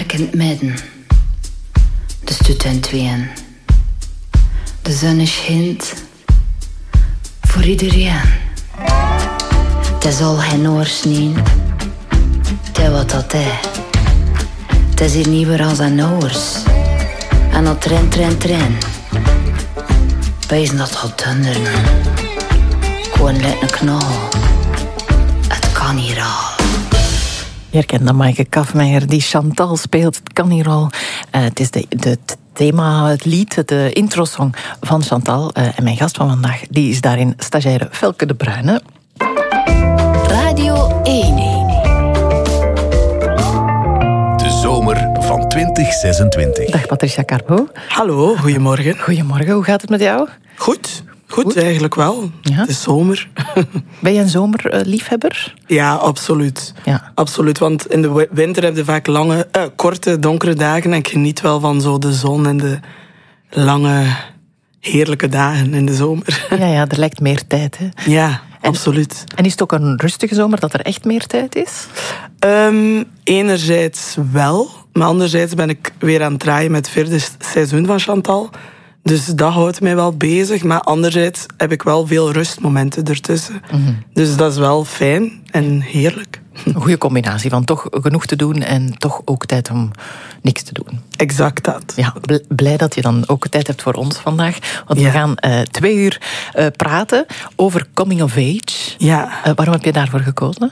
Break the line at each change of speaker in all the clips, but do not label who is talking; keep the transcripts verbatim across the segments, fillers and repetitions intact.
plek in het midden. De stoet in tweeën. De zon schijnt voor iedereen. Het is al geen oorsnien. Het is wat dat is. Het is hier niet meer als een oors. En dat tren, tren, tren. Wees dat gaat dunderen. Gewoon let een knal. Het kan hier al.
Je herkent dat Maaike Kafmeijer die Chantal speelt. Het kan hier al. Uh, het is de, de, het thema, het lied, de introsong van Chantal. Uh, en mijn gast van vandaag die is daarin stagiaire Felke de Bruyne.
Radio één.
De zomer van twintig zesentwintig.
Dag Patricia Carbo.
Hallo, goedemorgen.
Goedemorgen, hoe gaat het met jou?
Goed, goed, goed. Eigenlijk wel.
Ja?
Het is zomer.
Ben je een zomerliefhebber?
Ja, absoluut.
Ja.
Absoluut, want in de winter heb je vaak lange, uh, korte, donkere dagen en ik geniet wel van zo de zon en de lange, heerlijke dagen in de zomer.
Ja, ja, er lijkt meer tijd, hè?
Ja,
en,
absoluut.
En is het ook een rustige zomer dat er echt meer tijd is?
Um, enerzijds wel, maar anderzijds ben ik weer aan het draaien met het vierde seizoen van Chantal. Dus dat houdt mij wel bezig. Maar anderzijds heb ik wel veel rustmomenten ertussen. Mm-hmm. Dus dat is wel fijn en heerlijk.
Een goede combinatie van toch genoeg te doen en toch ook tijd om niks te doen.
Exact dat.
Ja, blij dat je dan ook tijd hebt voor ons vandaag. Want
ja.
we gaan uh, twee uur uh, praten over coming of age.
Ja.
Uh, waarom heb je daarvoor gekozen?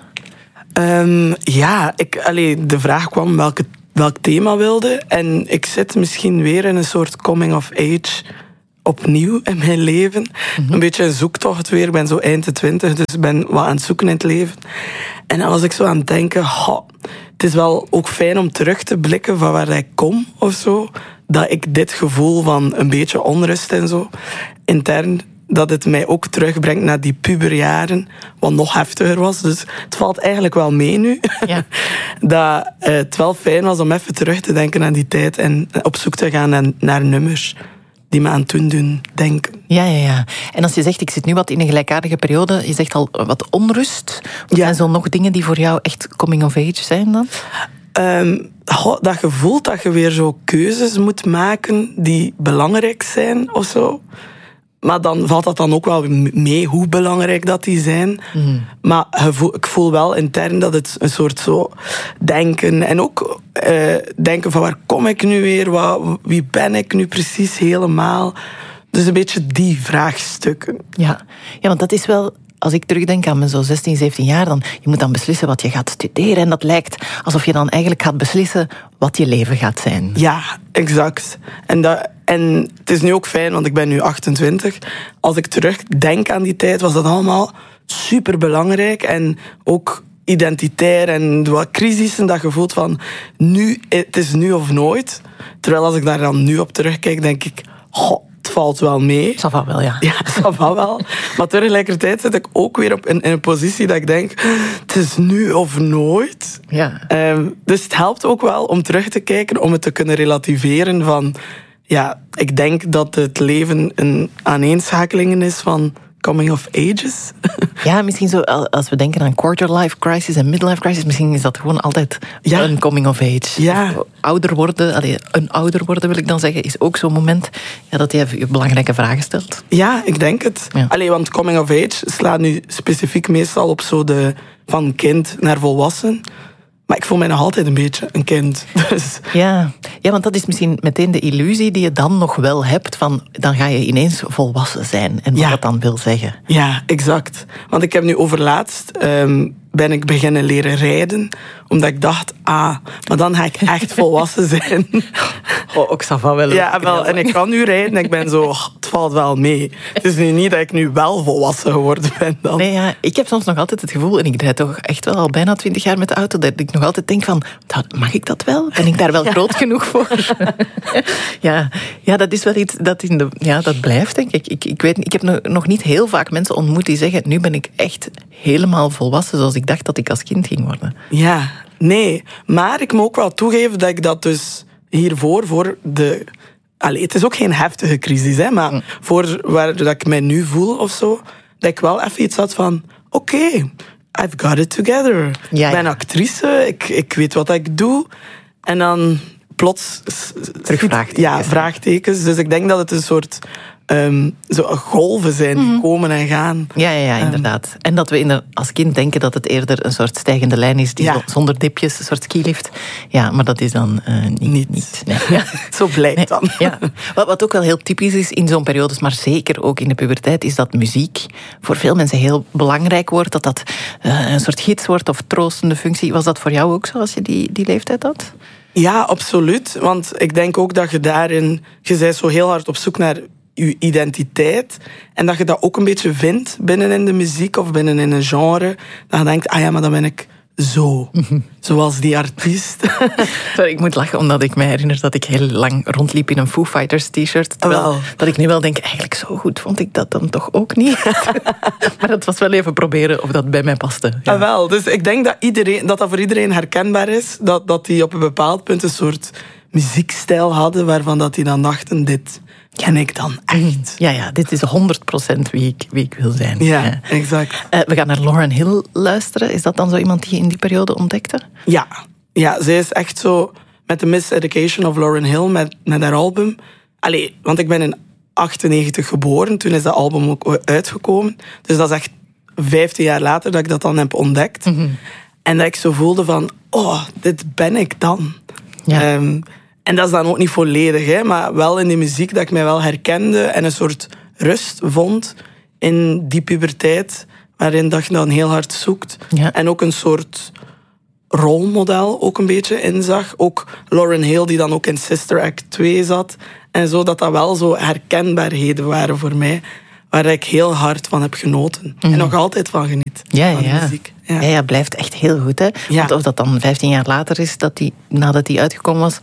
Um, ja, ik, allee, de vraag kwam welke welk thema wilde. En ik zit misschien weer in een soort coming of age opnieuw in mijn leven. Mm-hmm. Een beetje een zoektocht weer. Ik ben zo eind de twintig, dus ik ben wat aan het zoeken in het leven. En dan was ik zo aan het denken, oh, het is wel ook fijn om terug te blikken van waar ik kom of zo. Dat ik dit gevoel van een beetje onrust en zo, intern, dat het mij ook terugbrengt naar die puberjaren, wat nog heftiger was. Dus het valt eigenlijk wel mee nu.
Ja.
Dat uh, het wel fijn was om even terug te denken aan die tijd en op zoek te gaan naar, naar nummers die me aan toen doen denken.
Ja, ja, ja. En als je zegt, ik zit nu wat in een gelijkaardige periode, je zegt al wat onrust. Wat ja. zijn zo nog dingen die voor jou echt coming of age zijn dan?
Um, oh, dat gevoel dat je weer zo keuzes moet maken die belangrijk zijn of zo. Maar dan valt dat dan ook wel mee hoe belangrijk dat die zijn. Mm. Maar ik voel wel intern dat het een soort zo denken. En ook uh, denken van waar kom ik nu weer? Wat, wie ben ik nu precies helemaal? Dus een beetje die vraagstukken.
Ja, ja, want dat is wel... Als ik terugdenk aan mijn zo zestien, zeventien jaar, dan je moet dan beslissen wat je gaat studeren. En dat lijkt alsof je dan eigenlijk gaat beslissen wat je leven gaat zijn.
Ja, exact. En, dat, en het is nu ook fijn, want ik ben nu achtentwintig. Als ik terugdenk aan die tijd, was dat allemaal superbelangrijk. En ook identitair en wat crisissen dat je voelt van nu, het is nu of nooit. Terwijl als ik daar dan nu op terugkijk, denk ik... Oh, het valt wel mee.
Ça va wel, ja.
Ja, ça va wel. Maar tegelijkertijd zit ik ook weer op in, in een positie dat ik denk... Het is nu of nooit.
Ja.
Um, dus het helpt ook wel om terug te kijken, om het te kunnen relativeren van... Ja, ik denk dat het leven een aaneenschakeling is van... coming of ages.
Ja, misschien zo, als we denken aan quarter-life crisis en midlife crisis, misschien is dat gewoon altijd ja. een coming of age.
Ja.
Of ouder worden, allee, een ouder worden wil ik dan zeggen, is ook zo'n moment ja, dat je je belangrijke vragen stelt.
Ja, ik denk het. Ja. Allee, want coming of age slaat nu specifiek meestal op zo de van kind naar volwassen. Maar ik voel mij nog altijd een beetje een kind. Dus.
Ja. ja, want dat is misschien meteen de illusie die je dan nog wel hebt van dan ga je ineens volwassen zijn en wat
ja.
dat dan wil zeggen.
Ja, exact. Want ik heb nu overlaatst um, ben ik beginnen leren rijden, omdat ik dacht, ah, maar dan ga ik echt volwassen zijn.
Oh, ook ça va wel.
Ja, wel, en ik kan nu rijden en ik ben zo, oh, het valt wel mee. Het is nu niet dat ik nu wel volwassen geworden ben dan.
Nee, ja, ik heb soms nog altijd het gevoel, en ik rijd toch echt wel al bijna twintig jaar met de auto, dat ik nog altijd denk van, mag ik dat wel? Ben ik daar wel ja. groot genoeg voor? ja, ja, dat is wel iets dat, in de, ja, dat blijft, denk ik. Ik, ik, weet, ik heb nog niet heel vaak mensen ontmoet die zeggen, nu ben ik echt helemaal volwassen zoals ik dacht dat ik als kind ging worden.
Ja, nee. Maar ik moet ook wel toegeven dat ik dat dus hiervoor, voor de... Allee, het is ook geen heftige crisis, hè, maar mm. voor waar dat ik mij nu voel of zo, dat ik wel even iets had van, oké, okay, I've got it together. Ja, ik ben ja. actrice, ik, ik weet wat ik doe. En dan plots...
Terug vraagtekens.
Ja, vraagtekens. Dus ik denk dat het een soort... Um, zo golven zijn die mm. komen en gaan.
Ja, ja, ja inderdaad. Um, en dat we in de, als kind denken dat het eerder een soort stijgende lijn is, die ja. zo, zonder dipjes, een soort skilift. Ja, maar dat is dan uh, niet.
Niet.
niet nee. Ja.
Zo blijkt nee. dan.
Ja. Wat, wat ook wel heel typisch is in zo'n periodes, maar zeker ook in de puberteit, is dat muziek voor veel mensen heel belangrijk wordt. Dat dat uh, een soort gids wordt of troostende functie. Was dat voor jou ook zo als je die, die leeftijd had?
Ja, absoluut. Want ik denk ook dat je daarin... Je bent zo heel hard op zoek naar... je identiteit. En dat je dat ook een beetje vindt binnen in de muziek of binnen in een genre. Dat je denkt, ah ja, maar dan ben ik zo. Mm-hmm. Zoals die artiest.
Sorry, ik moet lachen omdat ik me herinner dat ik heel lang rondliep in een Foo Fighters t-shirt. Terwijl well. dat ik nu wel denk, eigenlijk zo goed vond ik dat dan toch ook niet. Maar dat was wel even proberen of dat bij mij paste. Ja.
Ah, wel, dus ik denk dat, iedereen, dat dat voor iedereen herkenbaar is. Dat, dat die op een bepaald punt een soort muziekstijl hadden waarvan dat die dan dachten, dit... ken ik dan echt.
Ja, ja, dit is honderd procent wie ik, wie ik wil zijn.
Ja, ja. exact.
Uh, we gaan naar Lauryn Hill luisteren. Is dat dan zo iemand die je in die periode ontdekte?
Ja, ja, zij is echt zo met de Miseducation of Lauryn Hill, met, met haar album. Allee, want ik ben in achtennegentig geboren, toen is dat album ook uitgekomen. Dus dat is echt vijftien jaar later dat ik dat dan heb ontdekt. Mm-hmm. En dat ik zo voelde van, oh, dit ben ik dan. Ja. Um, En dat is dan ook niet volledig, hè, maar wel in die muziek dat ik mij wel herkende en een soort rust vond in die puberteit, waarin dat je dan heel hard zoekt. Ja. En ook een soort rolmodel ook een beetje inzag. Ook Lauryn Hill, die dan ook in Sister Act twee zat. En zo, dat dat wel zo herkenbaarheden waren voor mij, waar ik heel hard van heb genoten. Mm. En nog altijd van geniet.
Ja,
van
ja.
muziek. Ja.
Ja, ja, blijft echt heel goed, hè.
Ja.
Want of dat dan vijftien jaar later is, dat die, nadat die uitgekomen was...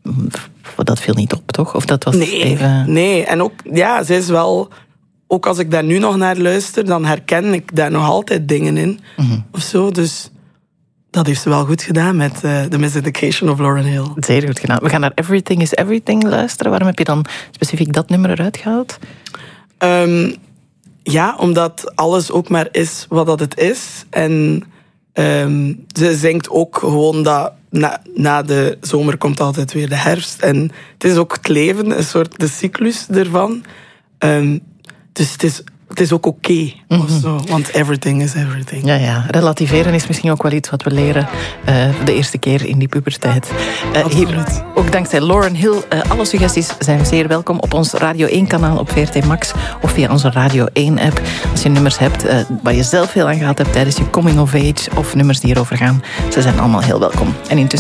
Dat viel niet op, toch? Of dat was
nee,
even...
nee, en ook, ja, zij is wel... Ook als ik daar nu nog naar luister, dan herken ik daar nog altijd dingen in. Mm-hmm. Of zo, dus... Dat heeft ze wel goed gedaan met uh, The Miseducation of Lauryn Hill.
Zeer goed gedaan. We gaan naar Everything is Everything luisteren. Waarom heb je dan specifiek dat nummer eruit gehaald?
Um, ja, omdat alles ook maar is wat dat het is. En um, ze zingt ook gewoon dat... Na, na de zomer komt altijd weer de herfst. En het is ook het leven, een soort de cyclus ervan. Um, dus het is, het is ook oké. Okay, mm-hmm. Want everything is everything.
Ja, ja. Relativeren is misschien ook wel iets wat we leren uh, de eerste keer in die puberteit. Uh, hier, ook dankzij Lauryn Hill. Uh, alle suggesties zijn zeer welkom op ons Radio één kanaal op V R T Max of via onze Radio één app. Als je nummers hebt uh, waar je zelf veel aan gehad hebt tijdens je coming of age of nummers die erover gaan, ze zijn allemaal heel welkom. En intussen